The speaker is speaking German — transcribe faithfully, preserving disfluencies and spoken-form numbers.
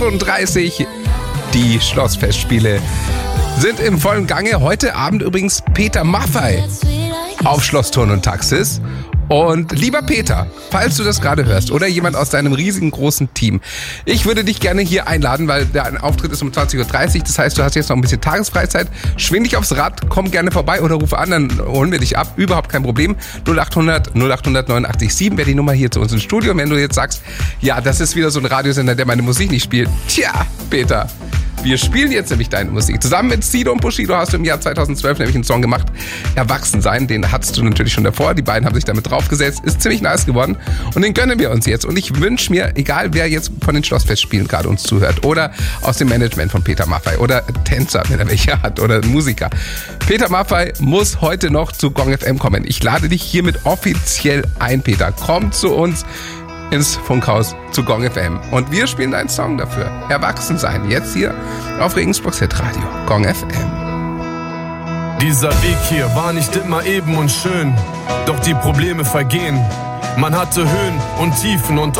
dreißig. Die Schlossfestspiele sind im vollen Gange. Heute Abend übrigens Peter Maffay auf Schloss Thurn und Taxis. Und lieber Peter, falls du das gerade hörst oder jemand aus deinem riesigen großen Team, ich würde dich gerne hier einladen, weil der Auftritt ist um zwanzig Uhr dreißig. Das heißt, du hast jetzt noch ein bisschen Tagesfreizeit. Schwing dich aufs Rad, komm gerne vorbei oder rufe an, dann holen wir dich ab. Überhaupt kein Problem. null acht hundert null acht hundert neunundachtzig sieben wäre die Nummer hier zu uns ins Studio. Und wenn du jetzt sagst, ja, das ist wieder so ein Radiosender, der meine Musik nicht spielt. Tja, Peter, wir spielen jetzt nämlich deine Musik. Zusammen mit Sido und Bushido hast du im Jahr zweitausendzwölf nämlich einen Song gemacht, Erwachsensein. Den hattest du natürlich schon davor. Die beiden haben sich damit draufgesetzt. Ist ziemlich nice geworden. Und den gönnen wir uns jetzt. Und ich wünsche mir, egal wer jetzt von den Schlossfestspielen gerade uns zuhört oder aus dem Management von Peter Maffay oder Tänzer, wenn er welche hat, oder Musiker. Peter Maffay muss heute noch zu Gong F M kommen. Ich lade dich hiermit offiziell ein, Peter. Komm zu uns ins Funkhaus zu Gong F M. Und wir spielen einen Song dafür. Erwachsensein. Jetzt hier auf Regensburgs Hitradio. Gong F M. Dieser Weg hier war nicht immer eben und schön, doch die Probleme vergehen. Man hatte Höhen und Tiefen und